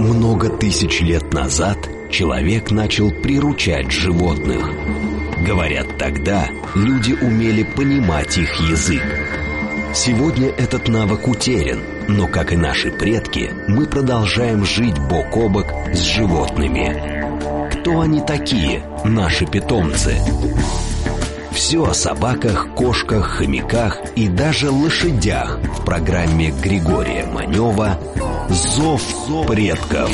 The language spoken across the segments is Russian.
Много тысяч лет назад человек начал приручать животных. Говорят, тогда люди умели понимать их язык. Сегодня этот навык утерян, но, как и наши предки, мы продолжаем жить бок о бок с животными. Кто они такие, наши питомцы? Все о собаках, кошках, хомяках и даже лошадях в программе Григория Манева «Зов предков».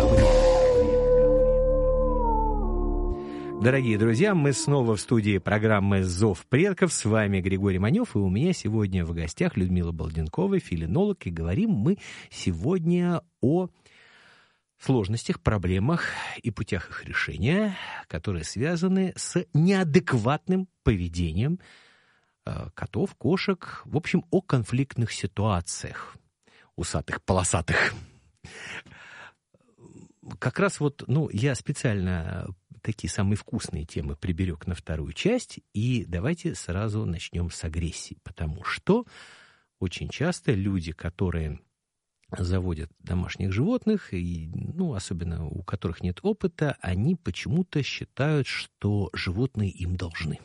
Дорогие друзья, мы снова в студии программы «Зов предков». С вами Григорий Манев, и у меня сегодня в гостях Людмила Балденкова, филинолог. И говорим мы сегодня о сложностях, проблемах и путях их решения, которые связаны с неадекватным поведением котов, кошек, в общем, о конфликтных ситуациях, усатых, полосатых. Как раз я специально такие самые вкусные темы приберег на вторую часть, и давайте сразу начнем с агрессии, потому что очень часто люди, которые заводят домашних животных, и, особенно у которых нет опыта, они почему-то считают, что животные им должны.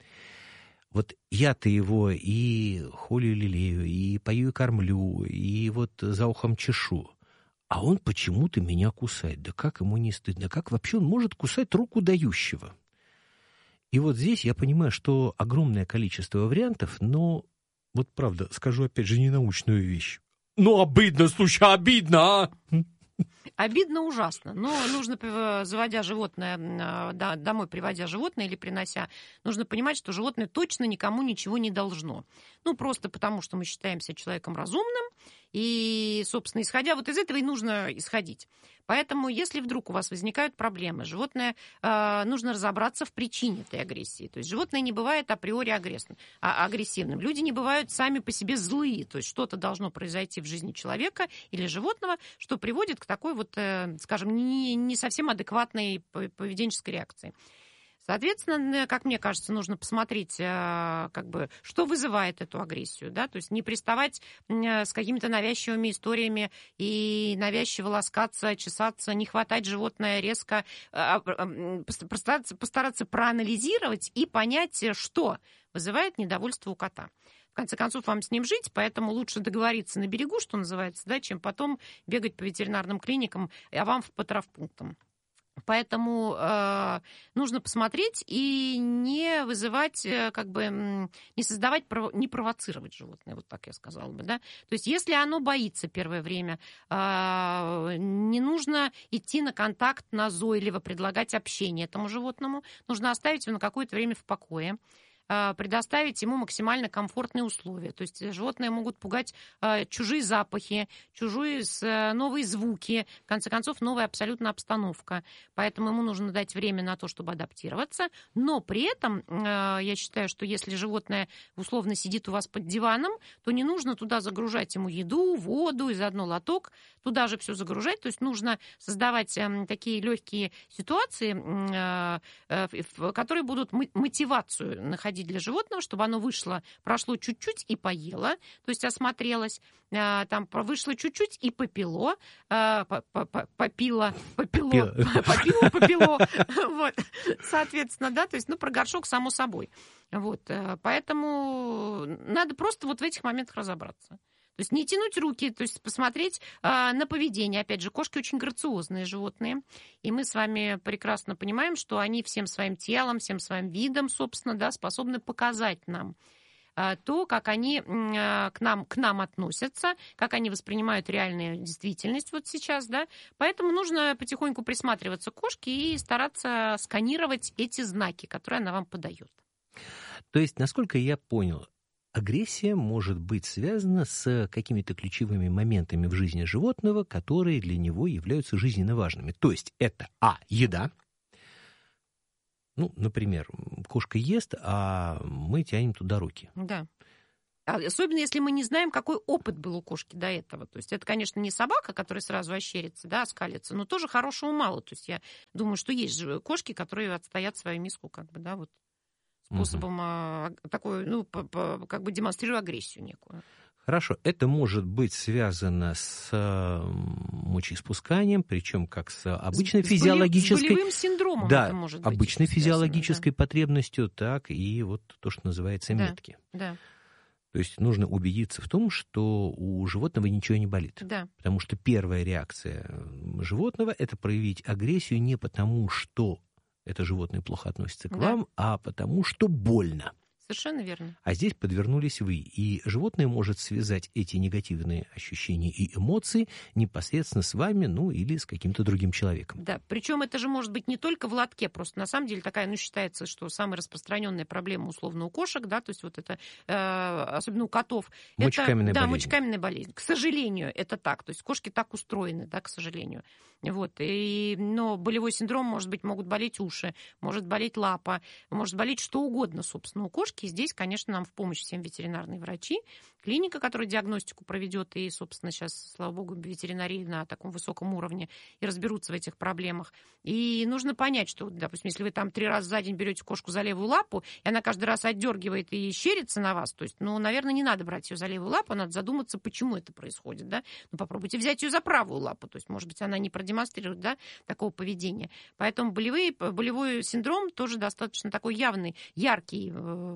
Вот я-то его и холю, лелею, и пою, и кормлю, и вот за ухом чешу, а он почему-то меня кусает. Да как ему не стыдно? Как вообще он может кусать руку дающего? И вот здесь я понимаю, что огромное количество вариантов, но вот правда, скажу опять же ненаучную вещь. Обидно, слушай, обидно, а! Обидно ужасно, но нужно, заводя животное, домой приводя животное или принося, нужно понимать, что животное точно никому ничего не должно. Просто потому, что мы считаемся человеком разумным, и, собственно, исходя вот из этого и нужно исходить. Поэтому, если вдруг у вас возникают проблемы, животное, нужно разобраться в причине этой агрессии. То есть животное не бывает априори агрессивным. Люди не бывают сами по себе злые. То есть что-то должно произойти в жизни человека или животного, что приводит к такой скажем, не совсем адекватной поведенческой реакции. Соответственно, как мне кажется, нужно посмотреть, что вызывает эту агрессию, да, то есть не приставать с какими-то навязчивыми историями и навязчиво ласкаться, чесаться, не хватать животное резко, постараться проанализировать и понять, что вызывает недовольство у кота. В конце концов, вам с ним жить, поэтому лучше договориться на берегу, что называется, да, чем потом бегать по ветеринарным клиникам, а вам по травмпунктам. Поэтому нужно посмотреть и не вызывать, не создавать, не провоцировать животное, вот так я сказала бы, да. То есть, если оно боится первое время, не нужно идти на контакт назойливо, предлагать общение этому животному, нужно оставить его на какое-то время в покое, предоставить ему максимально комфортные условия. То есть животные могут пугать чужие запахи, чужие новые звуки, в конце концов, новая абсолютно обстановка. Поэтому ему нужно дать время на то, чтобы адаптироваться. Но при этом я считаю, что если животное условно сидит у вас под диваном, то не нужно туда загружать ему еду, воду и заодно лоток. Туда же все загружать. То есть нужно создавать такие легкие ситуации, которые будут мотивацию находить для животного, чтобы оно вышло, прошло чуть-чуть и поело, то есть осмотрелось, там вышло чуть-чуть и попило, попило. Вот, соответственно, да, то есть, про горшок само собой. Вот, поэтому надо просто вот в этих моментах разобраться. То есть не тянуть руки, то есть посмотреть на поведение. Опять же, кошки очень грациозные животные, и мы с вами прекрасно понимаем, что они всем своим телом, всем своим видом, собственно, да, способны показать нам то, как они к нам относятся, как они воспринимают реальную действительность вот сейчас, да. Поэтому нужно потихоньку присматриваться к кошке и стараться сканировать эти знаки, которые она вам подает. То есть, насколько я понял, агрессия может быть связана с какими-то ключевыми моментами в жизни животного, которые для него являются жизненно важными. То есть это еда. Например, кошка ест, а мы тянем туда руки. Да. Особенно, если мы не знаем, какой опыт был у кошки до этого. То есть это, конечно, не собака, которая сразу ощерится, да, оскалится, но тоже хорошего мало. То есть я думаю, что есть же кошки, которые отстоят свою миску, способом такой, демонстрируя агрессию некую. Хорошо, это может быть связано с мочеиспусканием, причем как с обычной физиологической... С болевым синдромом да, это может быть. обычной физиологической да. потребностью, так и вот то, что называется метки. Да. То есть нужно убедиться в том, что у животного ничего не болит. Да. Потому что первая реакция животного – это проявить агрессию не потому, что это животное плохо относится к вам, а потому, что больно. Совершенно верно. А здесь подвернулись вы. И животное может связать эти негативные ощущения и эмоции непосредственно с вами, ну, или с каким-то другим человеком. Да, причем это же может быть не только в лотке, просто на самом деле такая, считается, что самая распространенная проблема условно у кошек, да, то есть вот это, особенно у котов. Мочекаменная болезнь. Да, мочекаменная болезнь. К сожалению, это так. То есть кошки так устроены, да, к сожалению. Вот. Но болевой синдром, может быть, могут болеть уши, может болеть лапа, может болеть что угодно, собственно, у кошки. И здесь, конечно, нам в помощь всем ветеринарные врачи, клиника, которая диагностику проведет, и, собственно, сейчас, слава богу, ветеринарии на таком высоком уровне и разберутся в этих проблемах. И нужно понять, что, допустим, если вы там 3 раза за день берете кошку за левую лапу, и она каждый раз отдергивает и щерится на вас, то есть, наверное, не надо брать ее за левую лапу, надо задуматься, почему это происходит, да. Попробуйте взять ее за правую лапу, то есть, может быть, она не продемонстрирует, да, такого поведения. Поэтому болевой синдром тоже достаточно такой явный, яркий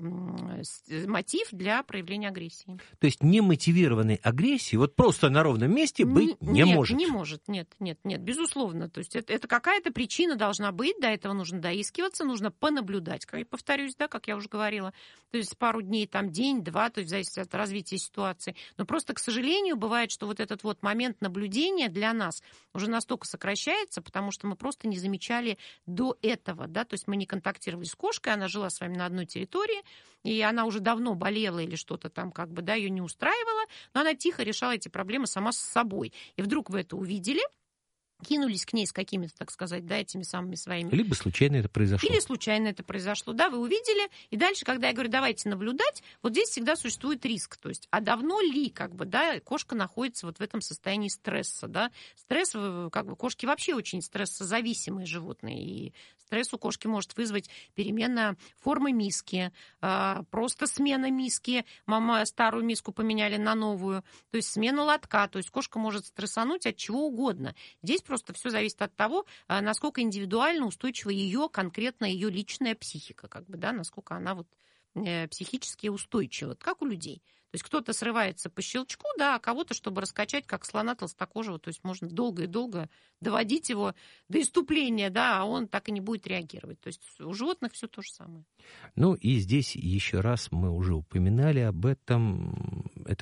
мотив для проявления агрессии. То есть немотивированной агрессии вот просто на ровном месте быть не может. Не может, нет, безусловно. То есть это какая-то причина должна быть, до этого нужно доискиваться, нужно понаблюдать, повторюсь, да, как я уже говорила, то есть пару дней, там, день-два, то есть в зависимости от развития ситуации. Но просто, к сожалению, бывает, что вот этот вот момент наблюдения для нас уже настолько сокращается, потому что мы просто не замечали до этого, да, то есть мы не контактировали с кошкой, она жила с вами на одной территории, и она уже давно болела или что-то там, да, ее не устраивало, но она тихо решала эти проблемы сама с собой. И вдруг вы это увидели, кинулись к ней с какими-то, так сказать, да, этими самыми своими... Либо случайно это произошло. Или случайно это произошло, да, вы увидели, и дальше, когда я говорю, давайте наблюдать, вот здесь всегда существует риск, то есть, а давно ли, да, кошка находится вот в этом состоянии стресса, да, стресс, кошки вообще очень стрессозависимые животные, и стресс у кошки может вызвать перемена формы миски, просто смена миски, мама старую миску поменяли на новую, то есть смена лотка, то есть кошка может стрессануть от чего угодно. Здесь просто все зависит от того, насколько индивидуально устойчива конкретно ее личная психика, да, насколько она психически устойчива, как у людей. То есть кто-то срывается по щелчку, да, а кого-то, чтобы раскачать, как слона толстокожего, то есть можно долго и долго доводить его до исступления, да, а он так и не будет реагировать. То есть у животных все то же самое. Ну и здесь еще раз мы уже упоминали об этом. Это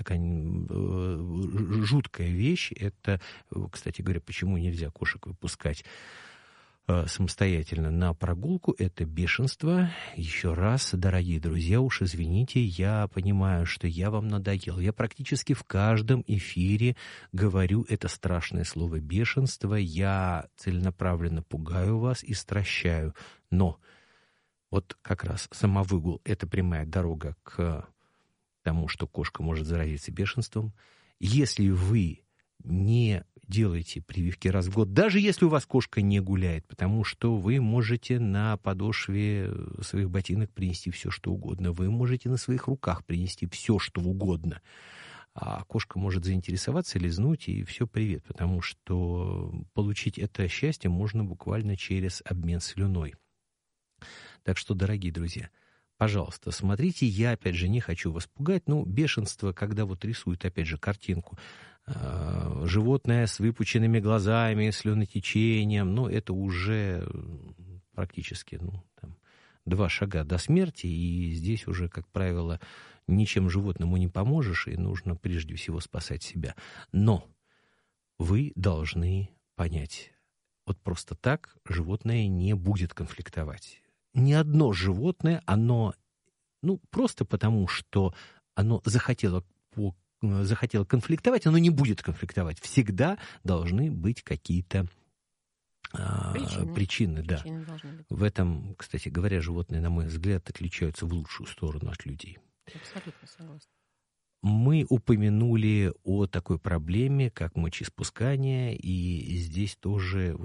жуткая вещь. Это, кстати говоря, почему нельзя кошек выпускать самостоятельно на прогулку, это бешенство. Еще раз, дорогие друзья, уж извините, я понимаю, что я вам надоел. Я практически в каждом эфире говорю это страшное слово бешенство. Я целенаправленно пугаю вас и стращаю. Но вот как раз самовыгул — это прямая дорога к тому, что кошка может заразиться бешенством. Если вы не делайте прививки раз в год, даже если у вас кошка не гуляет, потому что вы можете на подошве своих ботинок принести все, что угодно. Вы можете на своих руках принести все, что угодно. А кошка может заинтересоваться, лизнуть, и все, привет. Потому что получить это счастье можно буквально через обмен слюной. Так что, дорогие друзья, пожалуйста, смотрите, я, опять же, не хочу вас пугать, но бешенство, когда вот рисуют, опять же, картинку, животное с выпученными глазами, слюнотечением, ну, это уже практически 2 шага до смерти, и здесь уже, как правило, ничем животному не поможешь, и нужно прежде всего спасать себя. Но вы должны понять, вот просто так животное не будет конфликтовать. Ни одно животное, оно, просто потому, что оно захотело конфликтовать, оно не будет конфликтовать. Всегда должны быть какие-то причины, да. В этом, кстати говоря, животные, на мой взгляд, отличаются в лучшую сторону от людей. Абсолютно согласна. Мы упомянули о такой проблеме, как мочеиспускание, и здесь тоже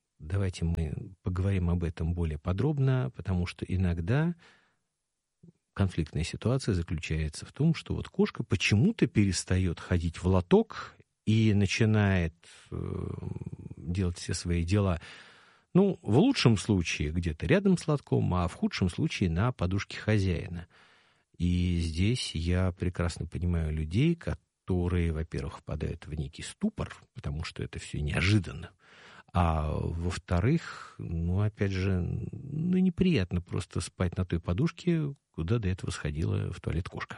давайте мы поговорим об этом более подробно, потому что иногда конфликтная ситуация заключается в том, что вот кошка почему-то перестает ходить в лоток и начинает делать все свои дела, ну, в лучшем случае где-то рядом с лотком, а в худшем случае на подушке хозяина. И здесь я прекрасно понимаю людей, которые, во-первых, впадают в некий ступор, потому что это все неожиданно, а во-вторых, ну, опять же, ну, неприятно просто спать на той подушке, куда до этого сходила в туалет кошка.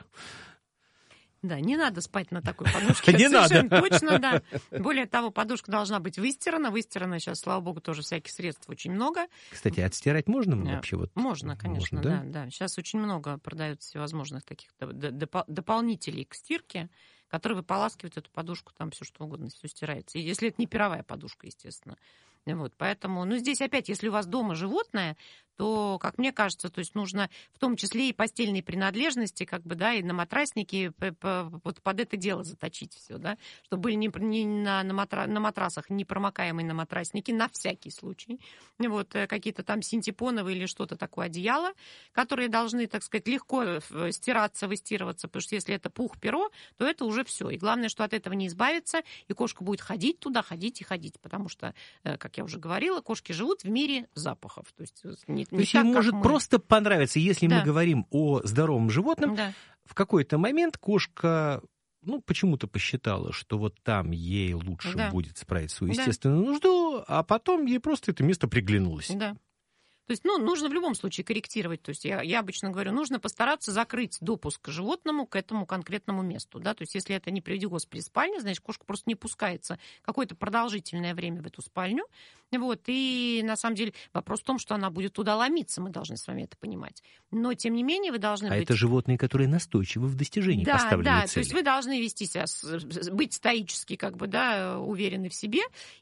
Да, не надо спать на такой подушке. Не совершенно надо. Точно, да. Более того, подушка должна быть выстирана. Выстирана сейчас, слава богу, тоже всяких средств очень много. Кстати, отстирать можно вообще? Вот? Можно, конечно, Можно, да. Сейчас очень много продается всевозможных таких дополнителей к стирке, которые выполаскивают эту подушку, там все что угодно, все стирается. И если это не перовая подушка, естественно. Вот, поэтому, ну, здесь опять, если у вас дома животное, то, как мне кажется, то есть нужно в том числе и постельные принадлежности, как бы, да, и на матрасники вот под это дело заточить все, да, чтобы были не на матрасах непромокаемые наматрасники на всякий случай, вот, какие-то там синтепоновые или что-то такое одеяло, которые должны, так сказать, легко стираться, выстирываться, потому что если это пух-перо, то это уже все. И главное, что от этого не избавиться, и кошка будет ходить туда, ходить и ходить, потому что, как я уже говорила, кошки живут в мире запахов, то есть то есть им может просто понравиться, если мы говорим о здоровом животном, да. В какой-то момент кошка, ну, почему-то посчитала, что вот там ей лучше будет справить свою естественную нужду, а потом ей просто это место приглянулось. Да. То есть, ну, нужно в любом случае корректировать. То есть я обычно говорю, нужно постараться закрыть допуск к животному, к этому конкретному месту. Да? То есть если это, не приведи Господи, спальня, значит, кошка просто не пускается какое-то продолжительное время в эту спальню. Вот. И на самом деле вопрос в том, что она будет туда ломиться, мы должны с вами это понимать. Но, тем не менее, вы должны быть... это животные, которые настойчивы в достижении поставленной цели. То есть вы должны вести себя, быть стоически, как бы, да, уверены в себе,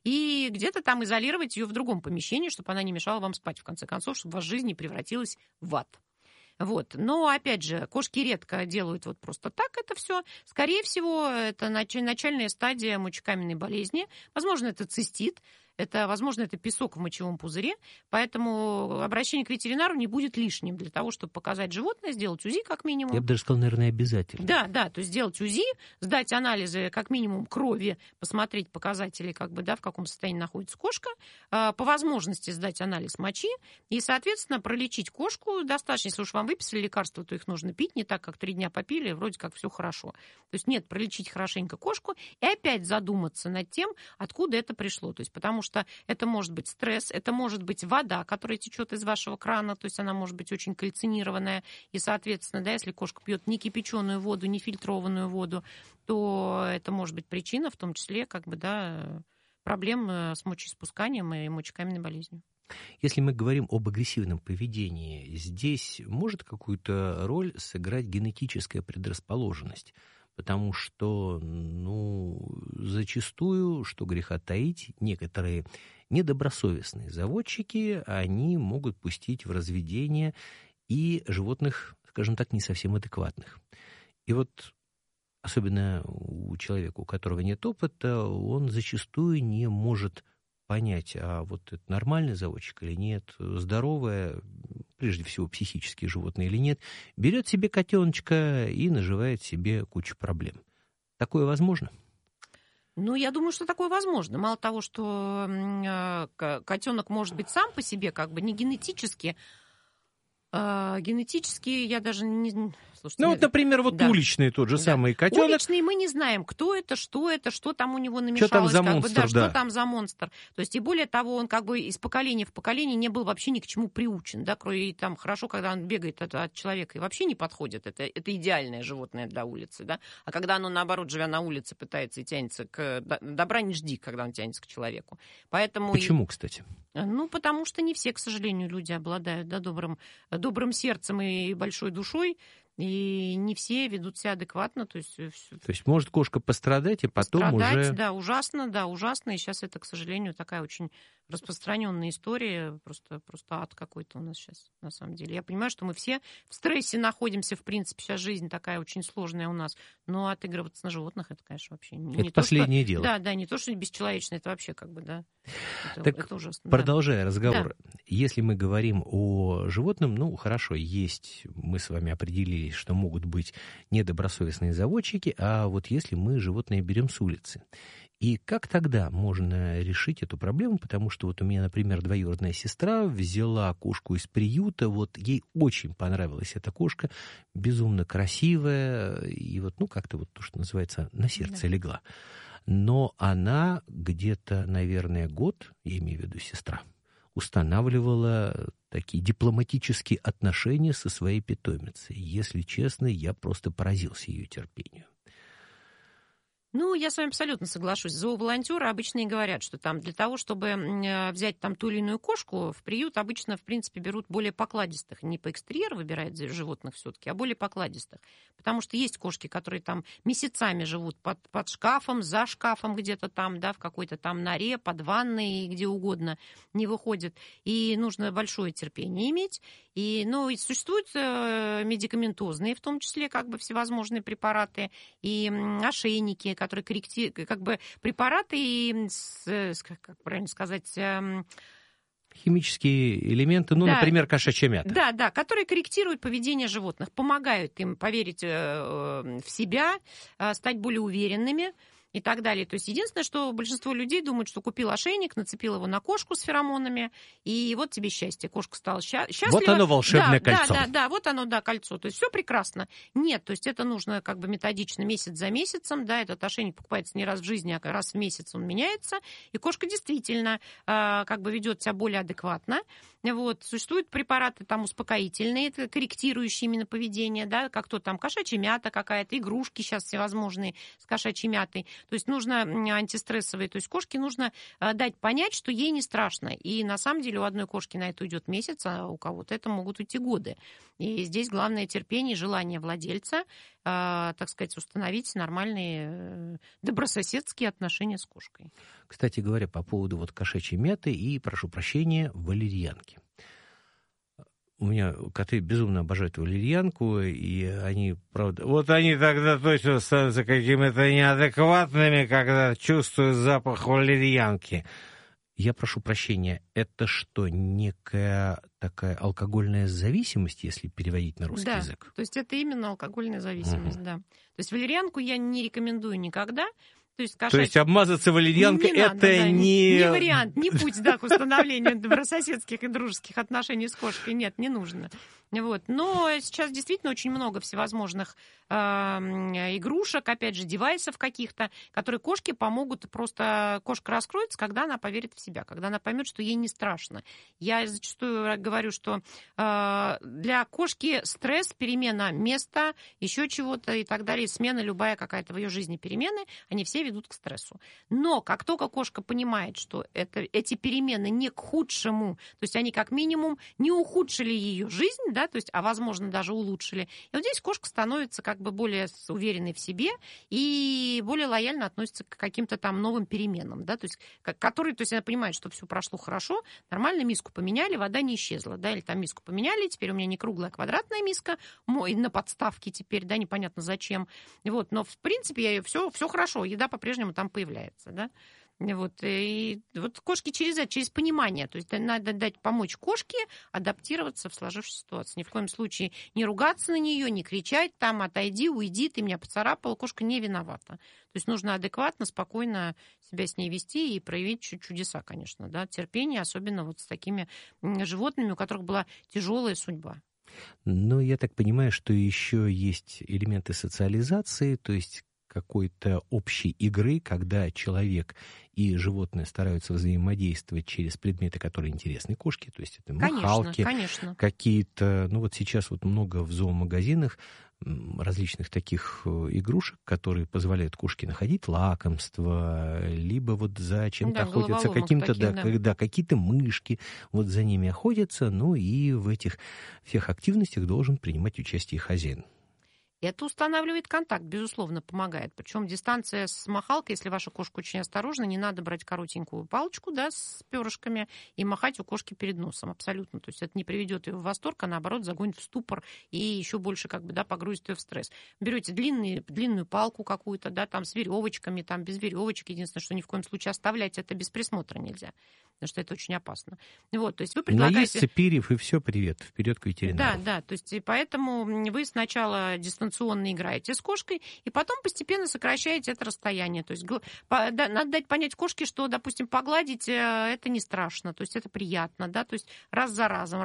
и где-то там изолировать ее в другом помещении, чтобы она не мешала вам спать, в конце концов, чтобы ваша жизнь не превратилась в ад. Вот. Но, опять же, кошки редко делают вот просто так это все. Скорее всего, это начальная стадия мочекаменной болезни. Возможно, это цистит. Возможно, это песок в мочевом пузыре, поэтому обращение к ветеринару не будет лишним для того, чтобы показать животное, сделать УЗИ как минимум. Я бы даже сказал, наверное, обязательно. Да, то есть сделать УЗИ, сдать анализы как минимум крови, посмотреть показатели, как бы, да, в каком состоянии находится кошка, по возможности сдать анализ мочи и, соответственно, пролечить кошку достаточно. Если уж вам выписали лекарства, то их нужно пить, не так, как 3 дня попили, вроде как все хорошо. То есть нет, пролечить хорошенько кошку и опять задуматься над тем, откуда это пришло. То есть потому что это может быть стресс, это может быть вода, которая течет из вашего крана, то есть она может быть очень кальцинированная, и, соответственно, да, если кошка пьет не кипяченую воду, не фильтрованную воду, то это может быть причина, в том числе, как бы, да, проблем с мочеиспусканием и мочекаменной болезнью. Если мы говорим об агрессивном поведении, здесь может какую-то роль сыграть генетическая предрасположенность? Потому что, ну, зачастую, что греха таить, некоторые недобросовестные заводчики, они могут пустить в разведение и животных, скажем так, не совсем адекватных. И вот особенно у человека, у которого нет опыта, он зачастую не может понять, а вот это нормальный заводчик или нет, здоровое, прежде всего психические животные или нет, берет себе котеночка и наживает себе кучу проблем. Такое возможно? Ну, я думаю, что такое возможно. Мало того, что котенок может быть сам по себе, как бы не генетически, генетически я даже не... Слушайте, ну, вот, например, вот уличный тот же самый котенок. Уличный мы не знаем, кто это, что там у него намешалось. Что там за монстр, что там за монстр. То есть, и более того, он как бы из поколения в поколение не был вообще ни к чему приучен. Да, кроме там хорошо, когда он бегает от человека и вообще не подходит. Это идеальное животное для улицы. Да? А когда оно, наоборот, живя на улице, пытается и тянется к... Добра не жди, когда он тянется к человеку. Поэтому почему, кстати? Ну, потому что не все, к сожалению, люди обладают, да, добрым сердцем и большой душой, и не все ведут себя адекватно. То есть может кошка пострадать, и потом уже... Да, ужасно, и сейчас это, к сожалению, такая очень распространенная история, просто ад какой-то у нас сейчас, на самом деле. Я понимаю, что мы все в стрессе находимся, в принципе, сейчас жизнь такая очень сложная у нас, но отыгрываться на животных, это, конечно, вообще не Это последнее дело. Да, не то, что бесчеловечно, это вообще как бы, да, это ужасно. Продолжая разговор, если мы говорим о животном, хорошо, мы с вами определились, что могут быть недобросовестные заводчики, а вот если мы животное берем с улицы, и как тогда можно решить эту проблему? Потому что вот у меня, например, двоюродная сестра взяла кошку из приюта, вот ей очень понравилась эта кошка, безумно красивая, и как-то то, что называется, на сердце легла. Но она где-то, наверное, год, я имею в виду сестра, устанавливала такие дипломатические отношения со своей питомицей. Если честно, я просто поразился ее терпению. Я с вами абсолютно соглашусь. Зооволонтеры обычно и говорят, что там для того, чтобы взять там ту или иную кошку, в приют обычно, в принципе, берут более покладистых. Не по экстерьеру выбирают животных все-таки, а более покладистых. Потому что есть кошки, которые там месяцами живут под шкафом, за шкафом где-то там, да, в какой-то там норе, под ванной, где угодно не выходят. И нужно большое терпение иметь. И существуют медикаментозные, в том числе, всевозможные препараты и ошейники, которые корректируют, препараты, как правильно сказать... Химические элементы, например, кошачья мята. Да, которые корректируют поведение животных, помогают им поверить в себя, стать более уверенными и так далее. То есть единственное, что большинство людей думают, что купил ошейник, нацепил его на кошку с феромонами, и вот тебе счастье. Кошка стала счастлива. Вот оно, волшебное кольцо. Да, вот оно, кольцо. То есть все прекрасно. Нет, то есть это нужно методично, месяц за месяцем. Да, этот ошейник покупается не раз в жизни, а раз в месяц он меняется. И кошка действительно ведет себя более адекватно. Вот. Существуют препараты там успокоительные, корректирующие именно поведение, да, как то там кошачья мята какая-то, игрушки сейчас всевозможные с кошачьей мятой. То есть нужно антистрессовые, то есть кошке нужно дать понять, что ей не страшно. И на самом деле у одной кошки на это уйдет месяц, а у кого-то это могут уйти годы. И здесь главное терпение и желание владельца, так сказать, установить нормальные добрососедские отношения с кошкой. Кстати говоря, по поводу кошачьей мяты и, прошу прощения, валерьянки. У меня коты безумно обожают валерьянку, и они, правда... они тогда точно становятся какими-то неадекватными, когда чувствуют запах валерьянки. Я прошу прощения, это что, некая такая алкогольная зависимость, если переводить на русский язык? Да, то есть это именно алкогольная зависимость, да. То есть валерьянку я не рекомендую никогда. То есть обмазаться валерьянкой не вариант, не путь к установлению добрососедских и дружеских отношений с кошкой. Нет, не нужно. Вот. Но сейчас действительно очень много всевозможных игрушек, опять же, девайсов каких-то, которые кошке помогут. Просто кошка раскроется, когда она поверит в себя, когда она поймет, что ей не страшно. Я зачастую говорю, что для кошки стресс, перемена места, еще чего-то и так далее, смена любая какая-то в ее жизни перемены, они все ведут к стрессу. Но как только кошка понимает, что эти перемены не к худшему, то есть они как минимум не ухудшили ее жизнь, да, то есть, а возможно даже улучшили. И вот здесь кошка становится более уверенной в себе и более лояльно относится к каким-то там новым переменам, да, то есть, которые, то есть она понимает, что все прошло хорошо, нормально, миску поменяли, вода не исчезла, да, или там миску поменяли, теперь у меня не круглая, а квадратная миска, на подставке теперь, да, непонятно зачем. Вот, но в принципе все хорошо, еда по-прежнему там появляется, да. Вот, и вот кошки через понимание, то есть надо помочь кошке адаптироваться в сложившейся ситуации. Ни в коем случае не ругаться на нее, не кричать там, отойди, уйди, ты меня поцарапала, кошка не виновата. То есть нужно адекватно, спокойно себя с ней вести и проявить чудеса, конечно, да, терпение, особенно вот с такими животными, у которых была тяжелая судьба. Но я так понимаю, что еще есть элементы социализации, то есть какой-то общей игры, когда человек и животное стараются взаимодействовать через предметы, которые интересны кошке, то есть это махалки, какие-то, сейчас много в зоомагазинах различных таких игрушек, которые позволяют кошке находить лакомство, либо за чем-то охотятся, какие-то мышки, за ними охотятся, и в этих всех активностях должен принимать участие хозяин. Это устанавливает контакт, безусловно, помогает. Причем дистанция с махалкой, если ваша кошка очень осторожна, не надо брать коротенькую палочку, да, с перышками и махать у кошки перед носом. Абсолютно. То есть это не приведет ее в восторг, а наоборот загонит в ступор и еще больше погрузит ее в стресс. Берете длинную палку какую-то, да, там с веревочками, там без веревочек. Единственное, что ни в коем случае оставлять это без присмотра нельзя, потому что это очень опасно. Вот, то есть вы предлагаете... Наесться перьев, и все, привет, вперед к ветеринару. Да, то есть и поэтому вы сначала дистанционно играете с кошкой, и потом постепенно сокращаете это расстояние. То есть надо дать понять кошке, что, допустим, погладить это не страшно, то есть это приятно, да, то есть раз за разом.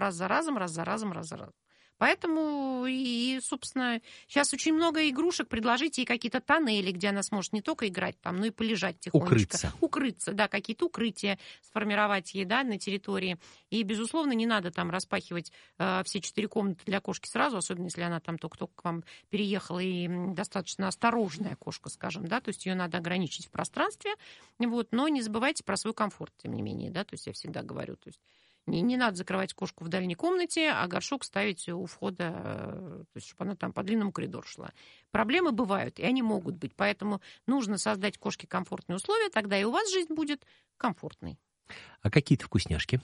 Поэтому собственно, сейчас очень много игрушек. Предложите ей какие-то тоннели, где она сможет не только играть там, но и полежать тихонечко. Укрыться, да, какие-то укрытия сформировать ей, да, на территории. И, безусловно, не надо там распахивать все 4 комнаты для кошки сразу, особенно если она там только-только к вам переехала и достаточно осторожная кошка, скажем, да, то есть ее надо ограничить в пространстве, вот, но не забывайте про свой комфорт, тем не менее, да, то есть я всегда говорю, то есть не надо закрывать кошку в дальней комнате, а горшок ставить у входа, то есть, чтобы она там по длинному коридору шла. Проблемы бывают, и они могут быть. Поэтому нужно создать кошке комфортные условия, тогда и у вас жизнь будет комфортной. А какие-то вкусняшки?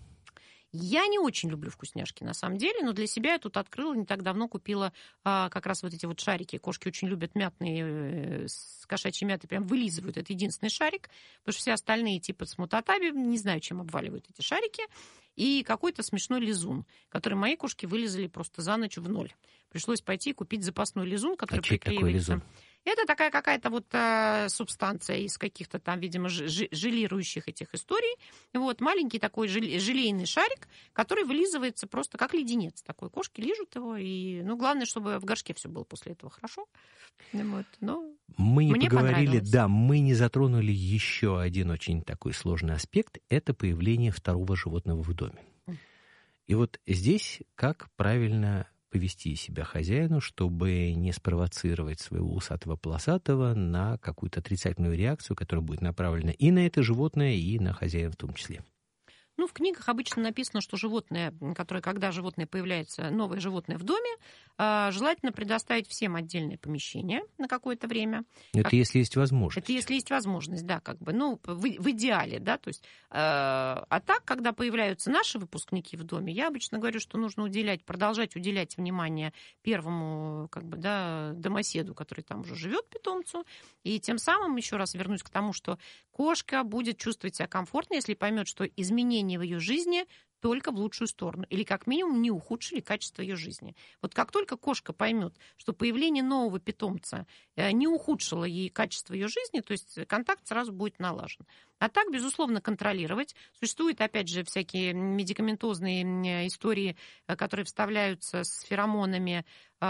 Я не очень люблю вкусняшки, на самом деле, но для себя я тут открыла, не так давно купила как раз вот эти вот шарики. Кошки очень любят мятные, с кошачьей мятой, прям вылизывают. Это единственный шарик, потому что все остальные типа с мутатаби, не знаю, чем обваливают эти шарики. И какой-то смешной лизун, который мои кошки вылизали просто за ночь в ноль. Пришлось пойти и купить запасной лизун, который приклеивается. Это такая какая-то вот субстанция из каких-то там, видимо, желирующих этих историй. Вот, маленький такой желейный шарик, который вылизывается просто как леденец. Такой кошки лижут его. И, главное, чтобы в горшке все было после этого хорошо. Вот, но мы не поговорили, да, мы не затронули еще один очень такой сложный аспект. Это появление второго животного в доме. И вот здесь как правильно повести себя хозяину, чтобы не спровоцировать своего усатого-полосатого на какую-то отрицательную реакцию, которая будет направлена и на это животное, и на хозяина в том числе. В книгах обычно написано, что животное, когда животное появляется, новое животное в доме, желательно предоставить всем отдельное помещение на какое-то время. Это если есть возможность. Это если есть возможность, да, в идеале, да, то есть, а так, когда появляются наши выпускники в доме, я обычно говорю, что нужно продолжать уделять внимание первому, домоседу, который там уже живет, питомцу, и тем самым, еще раз вернусь к тому, что кошка будет чувствовать себя комфортно, если поймет, что изменения в ее жизни только в лучшую сторону, или как минимум не ухудшили качество ее жизни. Вот как только кошка поймет, что появление нового питомца не ухудшило ей качество ее жизни, то есть контакт сразу будет налажен. А так, безусловно, контролировать. Существуют, опять же, всякие медикаментозные истории, которые вставляются с феромонами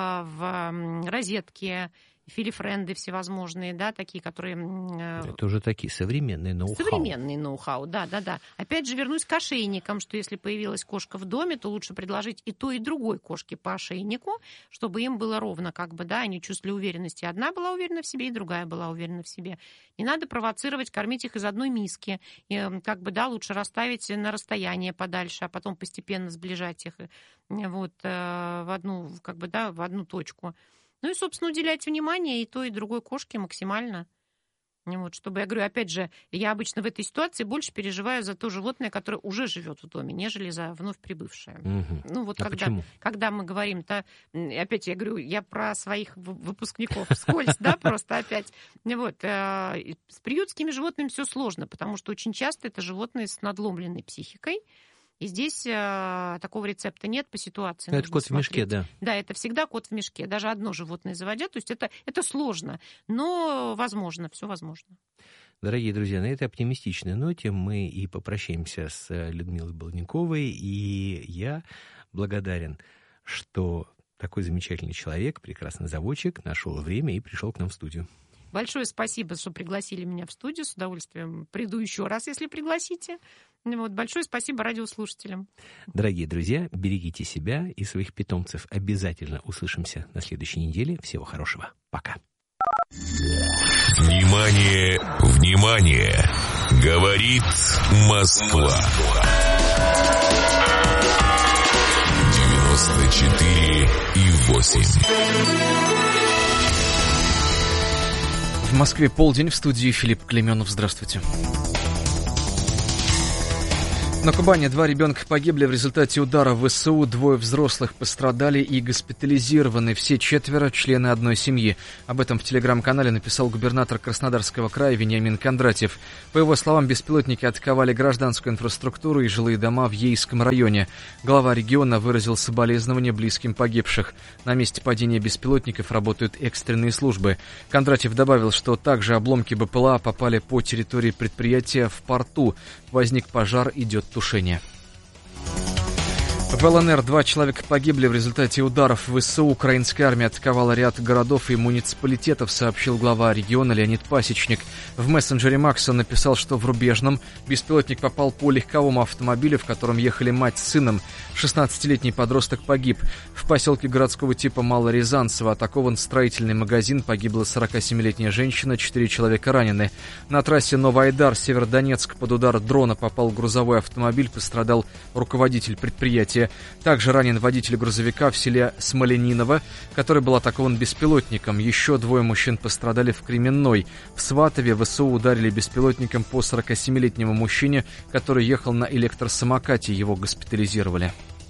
в розетки, филифренды всевозможные, да, такие, которые... Это уже такие современные ноу-хау. Современные ноу-хау, да. Опять же, вернусь к ошейникам, что если появилась кошка в доме, то лучше предложить и той, и другой кошке по ошейнику, чтобы им было ровно, они чувствовали уверенность. И одна была уверена в себе, и другая была уверена в себе. Не надо провоцировать, кормить их из одной миски. И, лучше расставить на расстояние подальше, а потом постепенно сближать их в одну точку. И, собственно, уделять внимание и той, и другой кошке максимально. Чтобы, я говорю, опять же, я обычно в этой ситуации больше переживаю за то животное, которое уже живет в доме, нежели за вновь прибывшее. Угу. Когда мы говорим, опять я говорю, я про своих выпускников вскользь, просто опять. С приютскими животными все сложно, потому что очень часто это животные с надломленной психикой. И здесь такого рецепта нет, по ситуации. Это кот в мешке, да. Да, это всегда кот в мешке. Даже одно животное заводя, то есть это сложно, но возможно, все возможно. Дорогие друзья, на этой оптимистичной ноте мы и попрощаемся с Людмилой Балденковой. И я благодарен, что такой замечательный человек, прекрасный заводчик, нашел время и пришел к нам в студию. Большое спасибо, что пригласили меня в студию. С удовольствием приду еще раз, если пригласите. Большое спасибо радиослушателям. Дорогие друзья, берегите себя и своих питомцев. Обязательно услышимся на следующей неделе. Всего хорошего. Пока. Внимание, внимание! Говорит Москва. 94,8. В Москве полдень, в студии Филипп Клеменов. Здравствуйте. На Кубани 2 ребенка погибли в результате удара в ВСУ, 2 взрослых пострадали и госпитализированы. Все 4 члены одной семьи. Об этом в телеграм-канале написал губернатор Краснодарского края Вениамин Кондратьев. По его словам, беспилотники атаковали гражданскую инфраструктуру и жилые дома в Ейском районе. Глава региона выразил соболезнования близким погибших. На месте падения беспилотников работают экстренные службы. Кондратьев добавил, что также обломки БПЛА попали по территории предприятия в порту. Возник пожар, идет тушение. В ЛНР 2 человека погибли в результате ударов в ВСУ. Украинская армия атаковала ряд городов и муниципалитетов, сообщил глава региона Леонид Пасечник. В мессенджере Макс он написал, что в Рубежном беспилотник попал по легковому автомобилю, в котором ехали мать с сыном. 16-летний подросток погиб. В поселке городского типа Малорязанцево атакован строительный магазин. Погибла 47-летняя женщина, 4 человека ранены. На трассе Новоайдар, Северодонецк, под удар дрона попал грузовой автомобиль. Пострадал руководитель предприятия. Также ранен водитель грузовика в селе Смолениново, который был атакован беспилотником. Еще 2 мужчин пострадали в Кременной. В Сватове ВСУ ударили беспилотником по 47-летнему мужчине, который ехал на электросамокате. Его госпитализировали.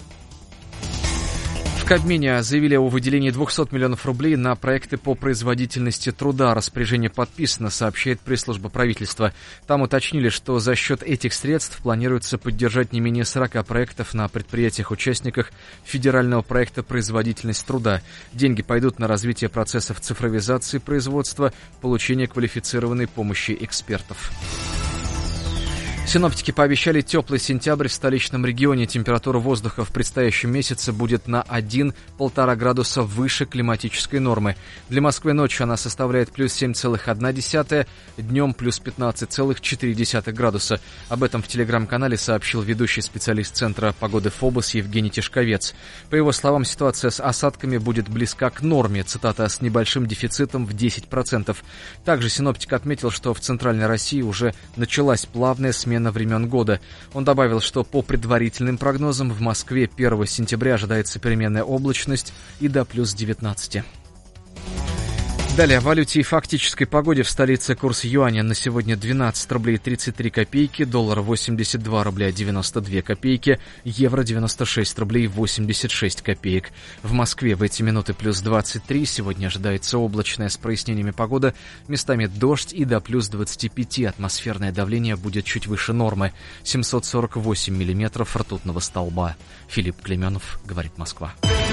В Кабмине заявили о выделении 200 миллионов рублей на проекты по производительности труда. Распоряжение подписано, сообщает пресс-служба правительства. Там уточнили, что за счет этих средств планируется поддержать не менее 40 проектов на предприятиях-участниках федерального проекта «Производительность труда». Деньги пойдут на развитие процессов цифровизации производства, получение квалифицированной помощи экспертов. Синоптики пообещали теплый сентябрь в столичном регионе. Температура воздуха в предстоящем месяце будет на 1-1,5 градуса выше климатической нормы. Для Москвы ночью она составляет плюс 7,1, днем плюс 15,4 градуса. Об этом в телеграм-канале сообщил ведущий специалист Центра погоды ФОБОС Евгений Тишковец. По его словам, ситуация с осадками будет близка к норме, цитата, с небольшим дефицитом в 10%. Также синоптик отметил, что в Центральной России уже началась плавная смена времен года. Он добавил, что по предварительным прогнозам в Москве 1 сентября ожидается переменная облачность и до плюс 19. Далее о валюте и фактической погоде в столице. Курс юаня на сегодня 12 рублей 33 копейки, доллар 82 рубля 92 копейки, евро 96 рублей 86 копеек. В Москве в эти минуты плюс 23, сегодня ожидается облачная с прояснениями погода, местами дождь и до плюс 25, атмосферное давление будет чуть выше нормы, 748 миллиметров ртутного столба. Филипп Клеменов, говорит Москва.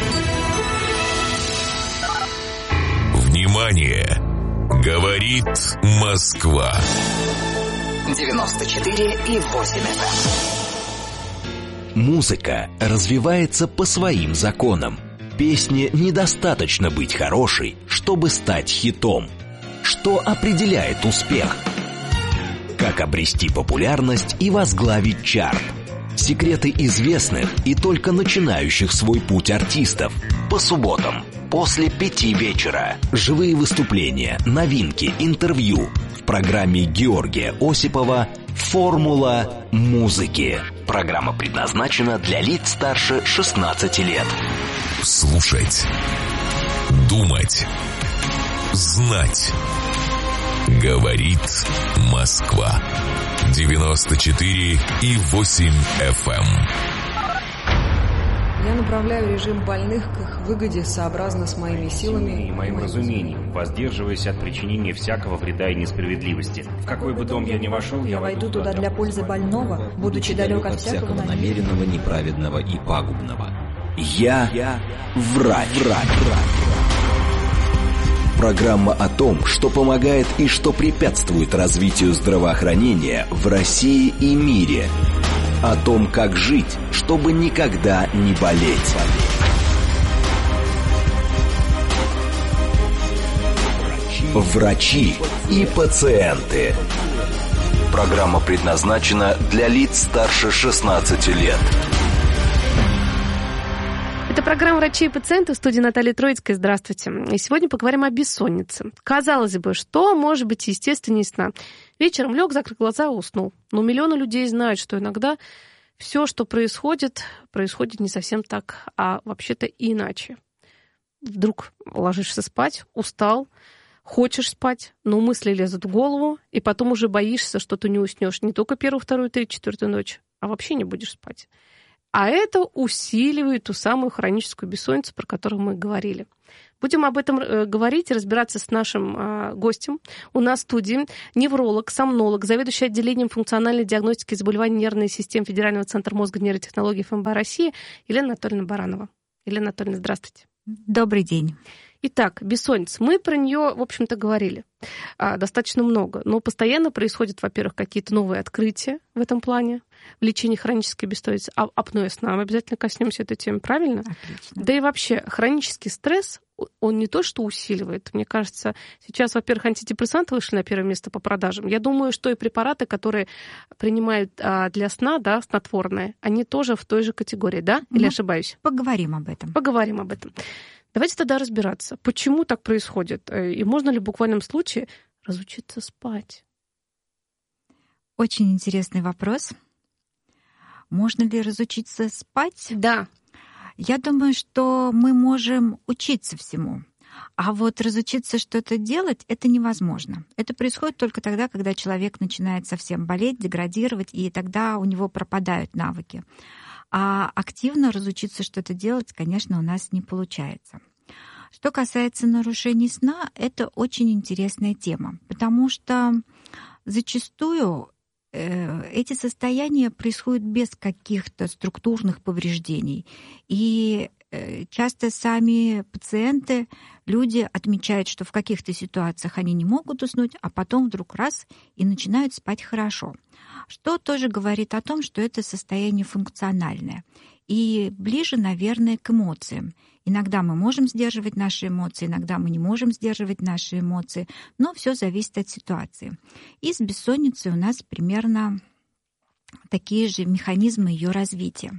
Внимание! Говорит Москва. 94,8 FM. Музыка развивается по своим законам. Песне недостаточно быть хорошей, чтобы стать хитом. Что определяет успех? Как обрести популярность и возглавить чарт? Секреты известных и только начинающих свой путь артистов. По субботам после 5 вечера. Живые выступления, новинки, интервью. В программе Георгия Осипова «Формула музыки». Программа предназначена для лиц старше 16 лет. Слушать. Думать. Знать. Говорит Москва. 94,8 FM. Я направляю режим больных к их выгоде сообразно с моими силами и моим разумением, воздерживаясь от причинения всякого вреда и несправедливости. В какой бы дом я ни вошел, я войду туда для пользы больного, будучи далек от всякого намеренного, неправедного и пагубного. Я врач. Программа о том, что помогает и что препятствует развитию здравоохранения в России и мире. О том, как жить, чтобы никогда не болеть. Врачи и пациенты. Программа предназначена для лиц старше 16 лет. Это программа «Врачи и пациенты», в студии Наталья Троицкая. Здравствуйте. И сегодня поговорим о бессоннице. Казалось бы, что может быть естественнее сна? Вечером лег, закрыл глаза и уснул. Но миллионы людей знают, что иногда все, что происходит не совсем так, а вообще-то иначе. Вдруг ложишься спать, устал, хочешь спать, но мысли лезут в голову, и потом уже боишься, что ты не уснешь не только первую, вторую, третью, четвертую ночь, а вообще не будешь спать. А это усиливает ту самую хроническую бессонницу, про которую мы говорили. Будем об этом говорить и разбираться с нашим гостем. У нас в студии невролог, сомнолог, заведующий отделением функциональной диагностики заболеваний нервной системы Федерального центра мозга и нейротехнологий ФМБА России Елена Анатольевна Баранова. Елена Анатольевна, здравствуйте. Добрый день. Итак, бессонница. Мы про нее, в общем-то, говорили достаточно много, но постоянно происходят, во-первых, какие-то новые открытия в этом плане, в лечении хронической бессонницы, апноэ сна. Мы обязательно коснемся этой темы, правильно? Отлично. Да и вообще, хронический стресс, он не то что усиливает. Мне кажется, сейчас, во-первых, антидепрессанты вышли на первое место по продажам. Я думаю, что и препараты, которые принимают для сна, да, снотворные, они тоже в той же категории, да? Или ошибаюсь? Поговорим об этом. Поговорим об этом. Давайте тогда разбираться, почему так происходит, и можно ли в буквальном случае разучиться спать? Очень интересный вопрос. Можно ли разучиться спать? Да. Я думаю, что мы можем учиться всему. А вот разучиться что-то делать — это невозможно. Это происходит только тогда, когда человек начинает совсем болеть, деградировать, и тогда у него пропадают навыки. А активно разучиться что-то делать, конечно, у нас не получается. Что касается нарушений сна, это очень интересная тема, потому что зачастую эти состояния происходят без каких-то структурных повреждений. И часто сами пациенты, люди отмечают, что в каких-то ситуациях они не могут уснуть, а потом вдруг раз и начинают спать хорошо. Что тоже говорит о том, что это состояние функциональное и ближе, наверное, к эмоциям. Иногда мы можем сдерживать наши эмоции, иногда мы не можем сдерживать наши эмоции, но все зависит от ситуации. И с бессонницей у нас примерно такие же механизмы ее развития.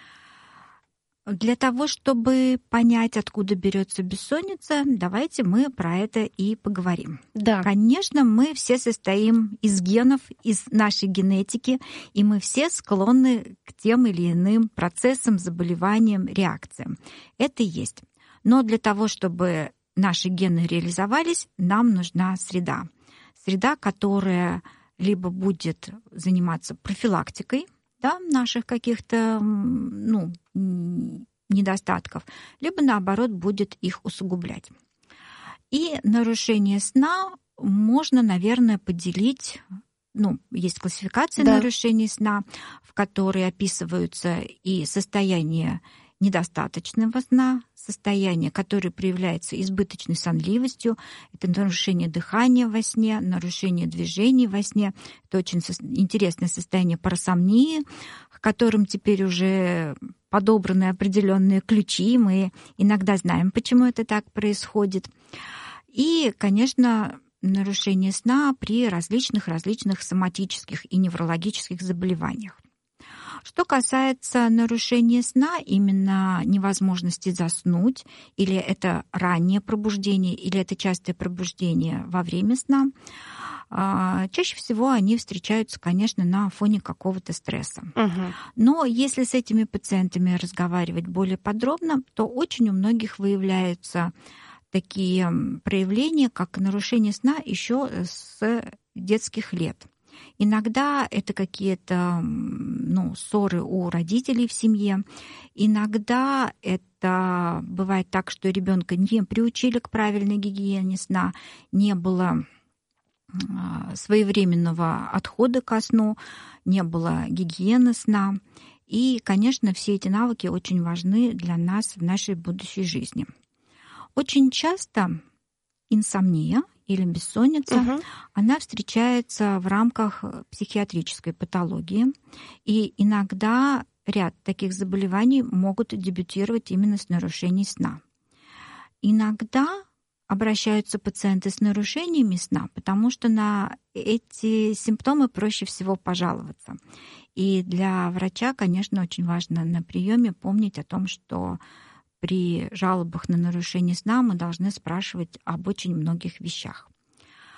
Для того, чтобы понять, откуда берется бессонница, давайте мы про это и поговорим. Да. Конечно, мы все состоим из генов, из нашей генетики, и мы все склонны к тем или иным процессам, заболеваниям, реакциям. Это и есть. Но для того, чтобы наши гены реализовались, нам нужна среда. Среда, которая либо будет заниматься профилактикой, да, наших каких-то недостатков, либо, наоборот, будет их усугублять. И нарушение сна можно, наверное, поделить. Есть классификация нарушений сна, в которой описываются и состояние недостаточного сна, состояние, которое проявляется избыточной сонливостью, это нарушение дыхания во сне, нарушение движений во сне. Это очень интересное состояние парасомнии, к которым теперь уже подобраны определенные ключи. Мы иногда знаем, почему это так происходит. И, конечно, нарушение сна при различных соматических и неврологических заболеваниях. Что касается нарушения сна, именно невозможности заснуть, или это раннее пробуждение, или это частое пробуждение во время сна, чаще всего они встречаются, конечно, на фоне какого-то стресса. Но если с этими пациентами разговаривать более подробно, то очень у многих выявляются такие проявления, как нарушение сна еще с детских лет. Иногда это какие-то ссоры у родителей в семье. Иногда это бывает так, что ребенка не приучили к правильной гигиене сна, не было своевременного отхода ко сну, не было гигиены сна. И, конечно, все эти навыки очень важны для нас в нашей будущей жизни. Очень часто инсомния или бессонница, она встречается в рамках психиатрической патологии. И иногда ряд таких заболеваний могут дебютировать именно с нарушений сна. Иногда обращаются пациенты с нарушениями сна, потому что на эти симптомы проще всего пожаловаться. И для врача, конечно, очень важно на приеме помнить о том, что при жалобах на нарушение сна мы должны спрашивать об очень многих вещах.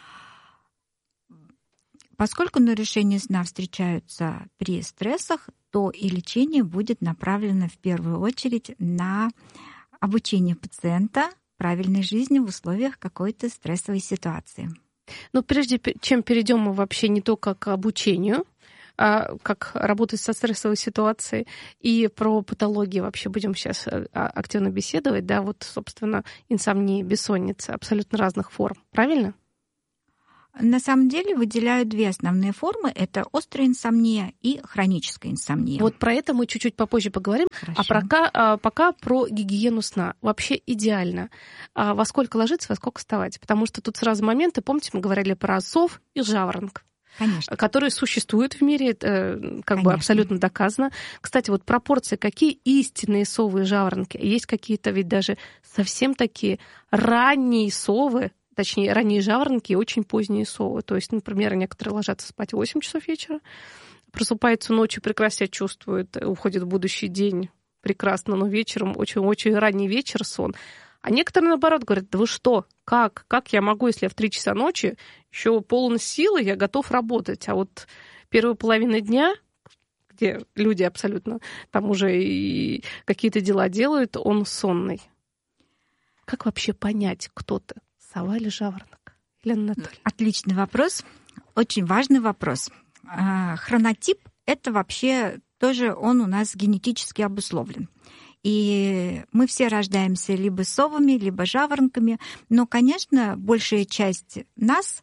Поскольку нарушения сна встречаются при стрессах, то и лечение будет направлено в первую очередь на обучение пациента правильной жизни в условиях какой-то стрессовой ситуации. Но прежде чем перейдем мы вообще не только к обучению, а как работать со стрессовой ситуацией, и про патологии вообще будем сейчас активно беседовать, да, вот, собственно, инсомния, бессонница абсолютно разных форм, правильно? На самом деле выделяют две основные формы. Это острая инсомния и хроническая инсомния. Вот про это мы чуть-чуть попозже поговорим. Хорошо. Пока про гигиену сна. Вообще идеально. Во сколько ложиться, во сколько вставать? Потому что тут сразу моменты, помните, мы говорили про сов и жаворонок. Конечно. Которые существуют в мире, это как бы абсолютно доказано. Кстати, вот пропорции, какие истинные совы и жаворонки? Есть какие-то ведь даже совсем такие ранние совы, точнее, ранние жаворонки и очень поздние совы. То есть, например, некоторые ложатся спать в 8 часов вечера, просыпаются ночью, прекрасно себя чувствуют, уходят в будущий день прекрасно, но вечером очень-очень ранний вечер сон. А некоторые, наоборот, говорят: да вы что, как я могу, если я в 3 часа ночи еще полон силы, я готов работать, а вот первая половина дня, где люди абсолютно там уже и какие-то дела делают, он сонный. Как вообще понять, кто ты? Сова или жаворонок? Елена Анатольевна. Отличный вопрос. Очень важный вопрос. Хронотип – это вообще тоже он у нас генетически обусловлен. И мы все рождаемся либо совами, либо жаворонками. Но, конечно, большая часть нас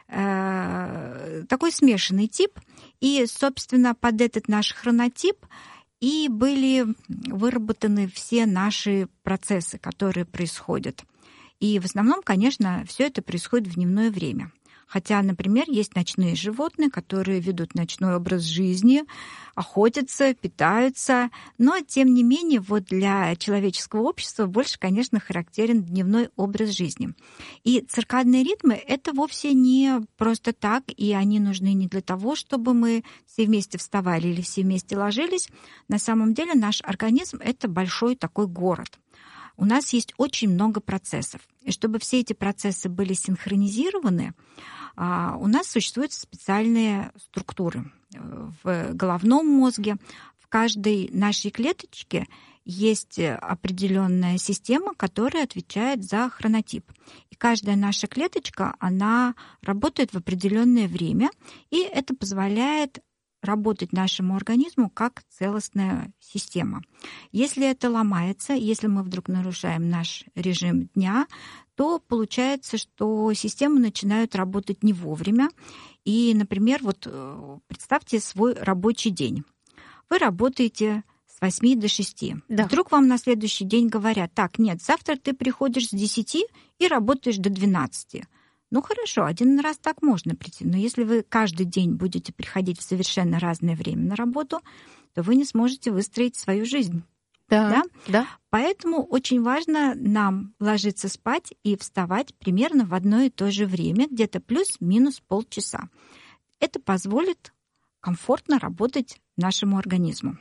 такой смешанный тип. И, собственно, под этот наш хронотип и были выработаны все наши процессы, которые происходят. И в основном, конечно, все это происходит в дневное время. Хотя, например, есть ночные животные, которые ведут ночной образ жизни, охотятся, питаются. Но, тем не менее, вот для человеческого общества больше, конечно, характерен дневной образ жизни. И циркадные ритмы — это вовсе не просто так, и они нужны не для того, чтобы мы все вместе вставали или все вместе ложились. На самом деле наш организм — это большой такой город. У нас есть очень много процессов. И чтобы все эти процессы были синхронизированы, у нас существуют специальные структуры в головном мозге. В каждой нашей клеточке есть определенная система, которая отвечает за хронотип. И каждая наша клеточка, она работает в определенное время, и это позволяет работать нашему организму как целостная система. Если это ломается, если мы вдруг нарушаем наш режим дня, то получается, что системы начинают работать не вовремя. И, например, вот представьте свой рабочий день. Вы работаете с 8 до 6. Да. Вдруг вам на следующий день говорят: так, нет, завтра ты приходишь с 10 и работаешь до 12. Ну хорошо, один раз так можно прийти, но если вы каждый день будете приходить в совершенно разное время на работу, то вы не сможете выстроить свою жизнь. Да? Поэтому очень важно нам ложиться спать и вставать примерно в одно и то же время, где-то плюс-минус полчаса. Это позволит комфортно работать нашему организму.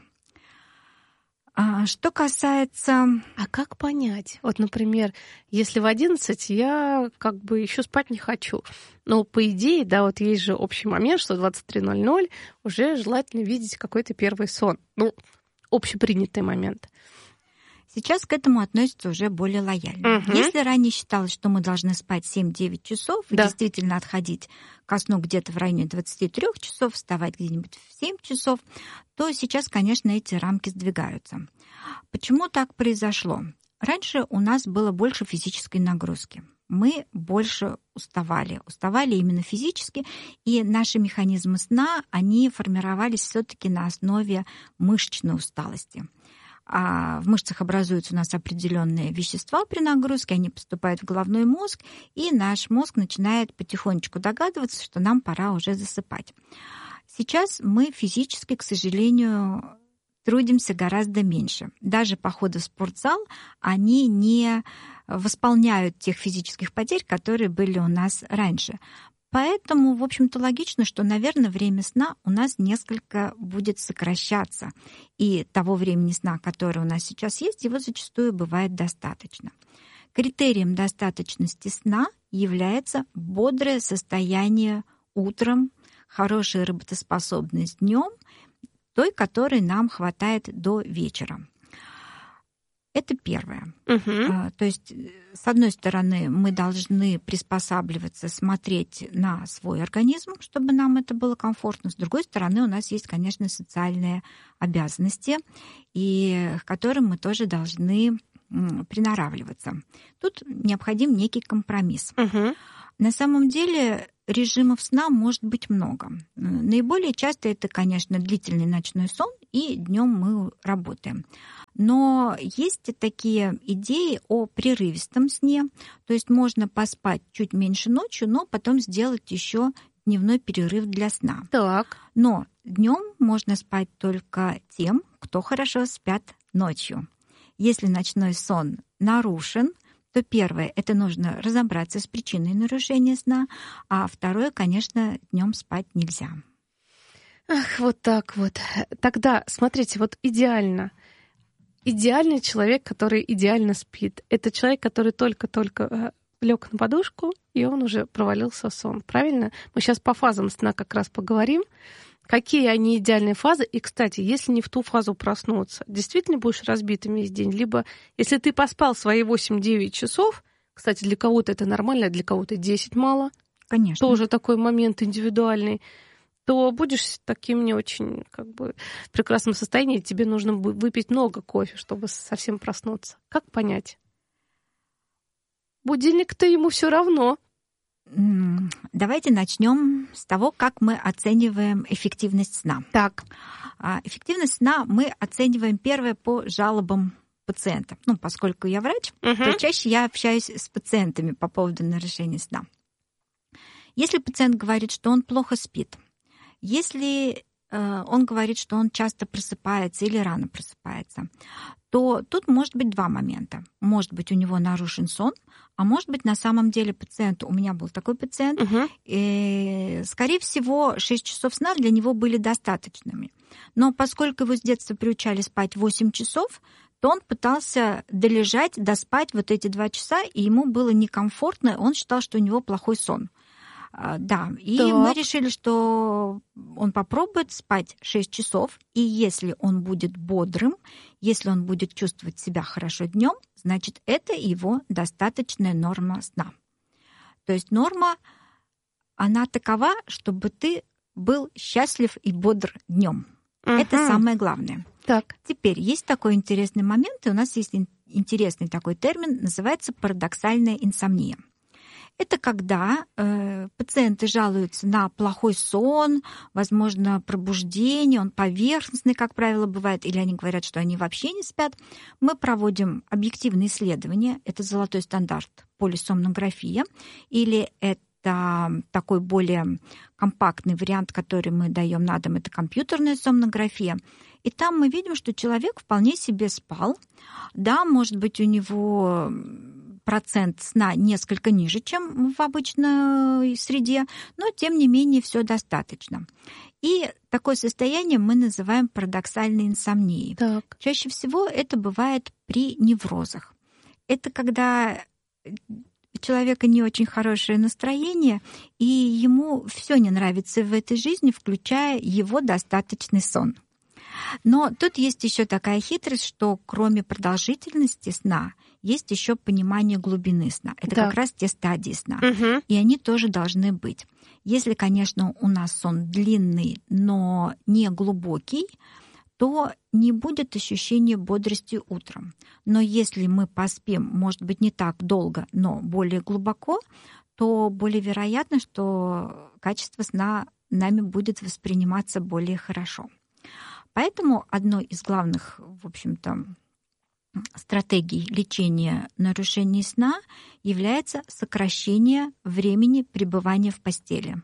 Что касается... А как понять? Вот, например, если в 11 я как бы еще спать не хочу. Но по идее, да, вот есть же общий момент, что в 23:00 уже желательно видеть какой-то первый сон. Ну, общепринятый момент. Сейчас к этому относятся уже более лояльно. Если ранее считалось, что мы должны спать 7-9 часов и действительно отходить ко сну где-то в районе 23 часов, вставать где-нибудь в 7 часов, то сейчас, конечно, эти рамки сдвигаются. Почему так произошло? Раньше у нас было больше физической нагрузки. Мы больше уставали именно физически, и наши механизмы сна, они формировались все-таки на основе мышечной усталости. А в мышцах образуются у нас определенные вещества при нагрузке, они поступают в головной мозг, и наш мозг начинает потихонечку догадываться, что нам пора уже засыпать. Сейчас мы физически, к сожалению, трудимся гораздо меньше. Даже походы в спортзал, они не восполняют тех физических потерь, которые были у нас раньше. Поэтому, в общем-то, логично, что, наверное, время сна у нас несколько будет сокращаться. И того времени сна, которое у нас сейчас есть, его зачастую бывает достаточно. Критерием достаточности сна является бодрое состояние утром, хорошая работоспособность днем той, которой нам хватает до вечера. Это первое. То есть, с одной стороны, мы должны приспосабливаться, смотреть на свой организм, чтобы нам это было комфортно. С другой стороны, у нас есть, конечно, социальные обязанности, и к которым мы тоже должны приноравливаться. Тут необходим некий компромисс. На самом деле режимов сна может быть много. Наиболее часто это, конечно, длительный ночной сон, и днем мы работаем. Но есть такие идеи о прерывистом сне. То есть можно поспать чуть меньше ночью, но потом сделать еще дневной перерыв для сна. Так. Но днем можно спать только тем, кто хорошо спят ночью. Если ночной сон нарушен, то первое, это нужно разобраться с причиной нарушения сна, а второе, конечно, днем спать нельзя. Ах, вот так вот. Тогда, смотрите, вот идеальный человек, который идеально спит, это человек, который только-только лег на подушку, и он уже провалился в сон. Правильно? Мы сейчас по фазам сна как раз поговорим. Какие они идеальные фазы? И, кстати, если не в ту фазу проснуться, действительно будешь разбитым весь день. Либо, если ты поспал свои 8-9 часов, кстати, для кого-то это нормально, для кого-то 10 мало. Конечно. Тоже такой момент индивидуальный. То будешь таким не очень в прекрасном состоянии, тебе нужно выпить много кофе, чтобы совсем проснуться. Как понять? Будильник-то ему все равно. Давайте начнем с того, как мы оцениваем эффективность сна. Так. Эффективность сна мы оцениваем первое по жалобам пациента. Поскольку я врач, то чаще я общаюсь с пациентами по поводу нарушения сна. Если пациент говорит, что он плохо спит, если он говорит, что он часто просыпается или рано просыпается, то тут может быть два момента. Может быть, у него нарушен сон, а может быть, на самом деле пациент, у меня был такой пациент, и, скорее всего, 6 часов сна для него были достаточными. Но поскольку его с детства приучали спать 8 часов, то он пытался долежать, доспать вот эти 2 часа, и ему было некомфортно, он считал, что у него плохой сон. Да, и так. Мы решили, что он попробует спать 6 часов, и если он будет бодрым, если он будет чувствовать себя хорошо днем, значит, это его достаточная норма сна. То есть норма, она такова, чтобы ты был счастлив и бодр днем. Это самое главное. Так. Теперь есть такой интересный момент, и у нас есть интересный такой термин, называется парадоксальная инсомния. Это когда пациенты жалуются на плохой сон, возможно, пробуждение, он поверхностный, как правило, бывает, или они говорят, что они вообще не спят. Мы проводим объективные исследования, это золотой стандарт полисомнография, или это такой более компактный вариант, который мы даем на дом, это компьютерная сомнография. И там мы видим, что человек вполне себе спал. Да, может быть, у него процент сна несколько ниже, чем в обычной среде, но, тем не менее, все достаточно. И такое состояние мы называем парадоксальной инсомнией. Так. Чаще всего это бывает при неврозах. Это когда у человека не очень хорошее настроение, и ему все не нравится в этой жизни, включая его достаточный сон. Но тут есть еще такая хитрость, что кроме продолжительности сна есть еще понимание глубины сна. Это как раз те стадии сна. И они тоже должны быть. Если, конечно, у нас сон длинный, но не глубокий, то не будет ощущения бодрости утром. Но если мы поспим, может быть, не так долго, но более глубоко, то более вероятно, что качество сна нами будет восприниматься более хорошо. Поэтому одной из главных, в общем-то, стратегий лечения нарушений сна является сокращение времени пребывания в постели.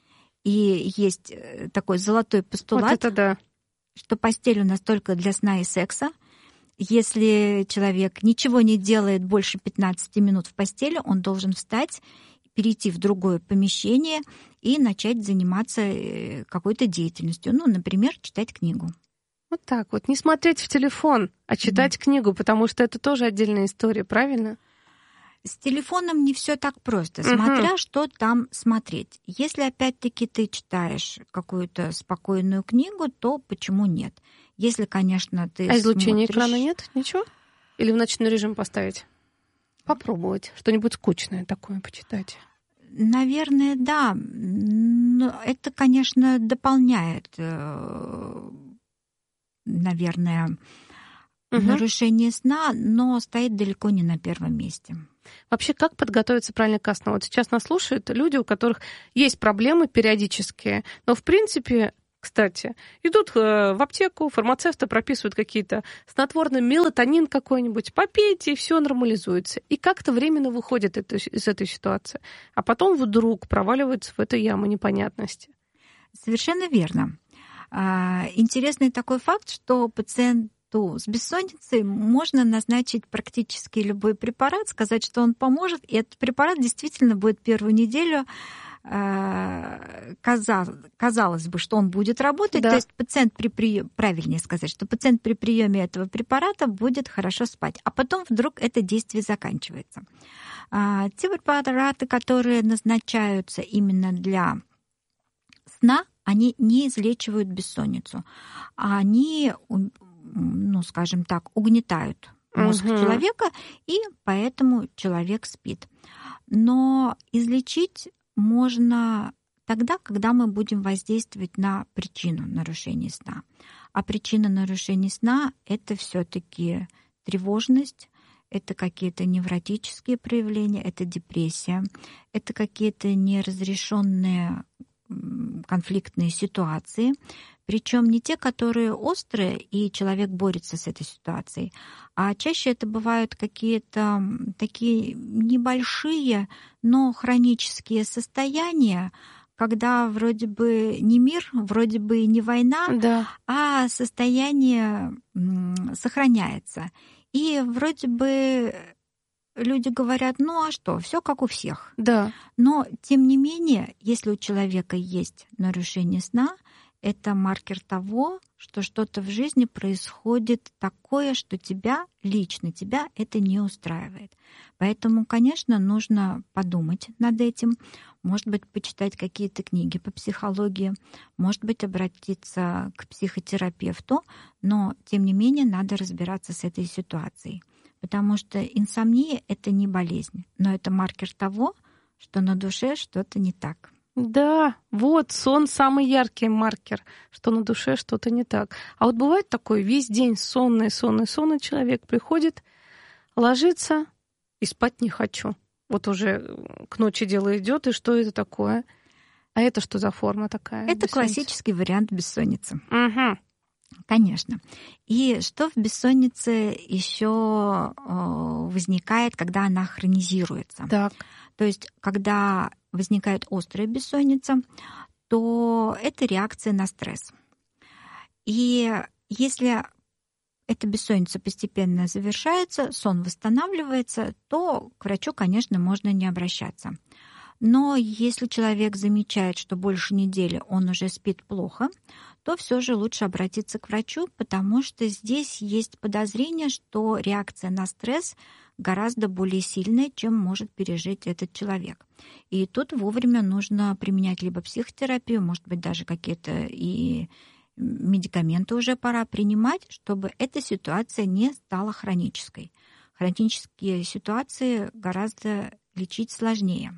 И есть такой золотой постулат, вот это да. Что постель у нас только для сна и секса. Если человек ничего не делает больше 15 минут в постели, он должен встать, перейти в другое помещение и начать заниматься какой-то деятельностью. Например, читать книгу. Вот так вот. Не смотреть в телефон, а читать книгу, потому что это тоже отдельная история, правильно? С телефоном не все так просто, смотря что там смотреть. Если опять-таки ты читаешь какую-то спокойную книгу, то почему нет? Если, конечно, ты излучения смотришь... экрана нет? Ничего? Или в ночной режим поставить? Попробовать. Что-нибудь скучное такое почитать. Наверное, да. Но это, конечно, дополняет, наверное, нарушение сна, но стоит далеко не на первом месте. Вообще, как подготовиться правильно ко сну? Вот сейчас нас слушают люди, у которых есть проблемы периодические, но, в принципе, кстати, идут в аптеку, фармацевты прописывают какие-то снотворные, мелатонин какой-нибудь, попейте, и все нормализуется. И как-то временно выходят из этой ситуации. А потом вдруг проваливаются в эту яму непонятности. Совершенно верно. Интересный такой факт, что пациенту с бессонницей можно назначить практически любой препарат, сказать, что он поможет, и этот препарат действительно будет первую неделю, казалось бы, что он будет работать, то есть пациент правильнее сказать, что пациент при приеме этого препарата будет хорошо спать, а потом вдруг это действие заканчивается. Те препараты, которые назначаются именно для сна, они не излечивают бессонницу, они, ну, скажем так, угнетают мозг человека, и поэтому человек спит. Но излечить можно тогда, когда мы будем воздействовать на причину нарушения сна. А причина нарушения сна — это все-таки тревожность, это какие-то невротические проявления, это депрессия, это какие-то неразрешенные конфликтные ситуации, причем не те, которые острые, и человек борется с этой ситуацией, а чаще это бывают какие-то такие небольшие, но хронические состояния, когда вроде бы не мир, вроде бы и не война, а состояние сохраняется. И вроде бы люди говорят, ну а что, все как у всех. Да. Но, тем не менее, если у человека есть нарушение сна, это маркер того, что что-то в жизни происходит такое, что лично тебя это не устраивает. Поэтому, конечно, нужно подумать над этим, может быть, почитать какие-то книги по психологии, может быть, обратиться к психотерапевту, но, тем не менее, надо разбираться с этой ситуацией. Потому что инсомния — это не болезнь, но это маркер того, что на душе что-то не так. Да, вот сон самый яркий маркер, что на душе что-то не так. А вот бывает такой весь день сонный человек приходит, ложится и спать не хочу. Вот уже к ночи дело идет, и что это такое? А это что за форма такая? Это классический вариант бессонницы. Угу. Конечно. И что в бессоннице еще возникает, когда она хронизируется? Так. То есть, когда возникает острая бессонница, то это реакция на стресс. И если эта бессонница постепенно завершается, сон восстанавливается, то к врачу, конечно, можно не обращаться. Но если человек замечает, что больше недели он уже спит плохо, то все же лучше обратиться к врачу, потому что здесь есть подозрение, что реакция на стресс гораздо более сильная, чем может пережить этот человек. И тут вовремя нужно применять либо психотерапию, может быть, даже какие-то и медикаменты уже пора принимать, чтобы эта ситуация не стала хронической. Хронические ситуации гораздо лечить сложнее.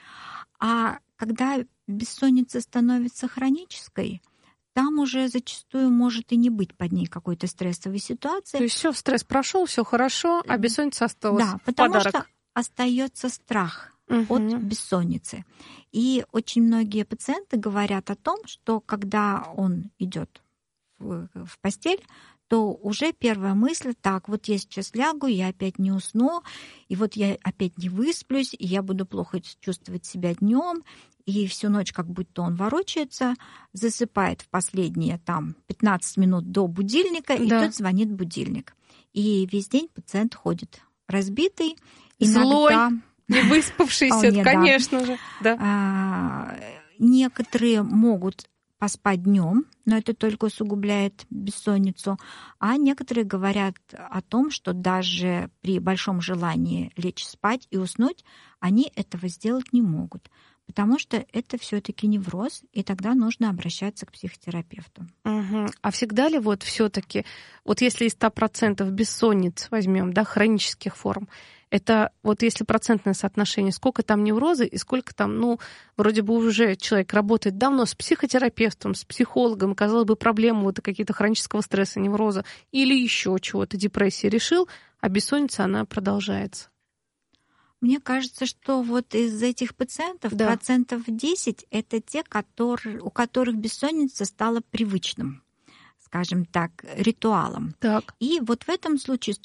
А когда бессонница становится хронической, там уже зачастую может и не быть под ней какой-то стрессовой ситуации. То есть все, стресс прошел, все хорошо, а бессонница осталась. Да, потому что остается страх от бессонницы. И очень многие пациенты говорят о том, что когда он идет в постель, то уже первая мысль: так, вот я сейчас лягу, я опять не усну, и вот я опять не высплюсь, и я буду плохо чувствовать себя днем, и всю ночь как будто он ворочается, засыпает в последние 15 минут до будильника, и тут звонит будильник. И весь день пациент ходит разбитый, злой, иногда... не выспавшийся, конечно же. Некоторые могут поспать днем, но это только усугубляет бессонницу. А некоторые говорят о том, что даже при большом желании лечь спать и уснуть, они этого сделать не могут, потому что это все-таки невроз, и тогда нужно обращаться к психотерапевту. Угу. А всегда ли вот все-таки, вот если из 100% бессонниц возьмем, да, хронических форм, это вот если процентное соотношение, сколько там неврозы и сколько там, ну, вроде бы уже человек работает давно с психотерапевтом, с психологом, казалось бы, проблемы вот какие-то хронического стресса, невроза или еще чего-то, депрессии решил, а бессонница, она продолжается. Мне кажется, что вот из этих пациентов 10% это те, у которых бессонница стала привычным, скажем так, ритуалом. Так. И вот в этом случае